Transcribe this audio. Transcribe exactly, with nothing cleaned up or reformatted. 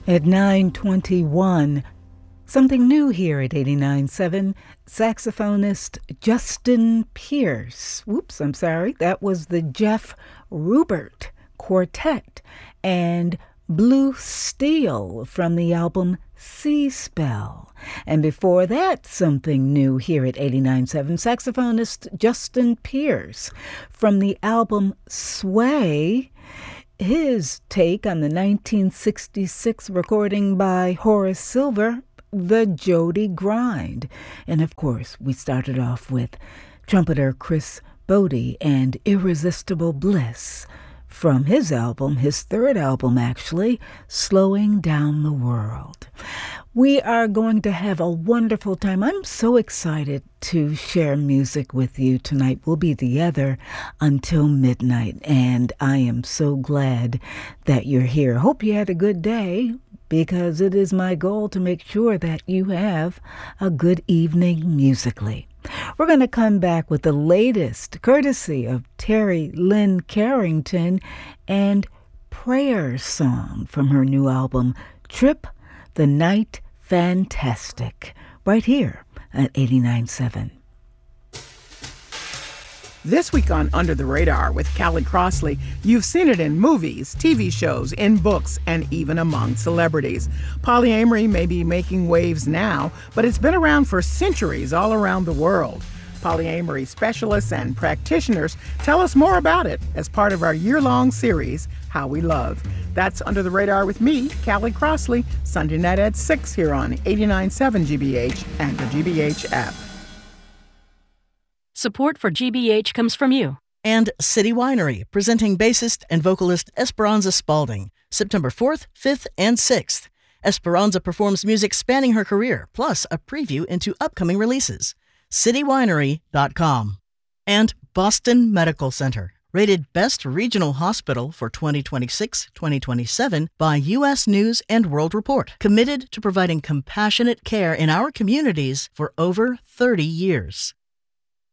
At nine twenty-one, something new here at eighty-nine point seven, saxophonist Justin Pierce. Whoops, I'm sorry. That was the Jeff Rubert Quartet and Blue Steel from the album Sea Spell. And before that, something new here at eighty-nine point seven, saxophonist Justin Pierce from the album Sway. His take on the nineteen sixty-six recording by Horace Silver, The Jody Grind. And of course, we started off with trumpeter Chris Bode and Irresistible Bliss from his album, his third album actually, Slowing Down the World. We are going to have a wonderful time. I'm so excited to share music with you tonight. We'll be together until midnight, and I am so glad that you're here. Hope you had a good day, because it is my goal to make sure that you have a good evening musically. We're going to come back with the latest, courtesy of Terry Lynn Carrington, and Prayer Song from her new album, Trip the Night Fantastic, right here at eighty-nine point seven. This week on Under the Radar with Callie Crossley, you've seen it in movies, T V shows, in books, and even among celebrities. Polyamory may be making waves now, but it's been around for centuries all around the world. Polyamory specialists and practitioners tell us more about it as part of our year-long series, How We Love. That's Under the Radar with me, Callie Crossley, Sunday night at six here on eighty-nine point seven G B H and the G B H app. Support for G B H comes from you. And City Winery, presenting bassist and vocalist Esperanza Spalding, September fourth, fifth, and sixth. Esperanza performs music spanning her career, plus a preview into upcoming releases. city winery dot com. And Boston Medical Center, rated Best Regional Hospital for twenty twenty-six twenty twenty-seven by U S News and World Report, committed to providing compassionate care in our communities for over thirty years.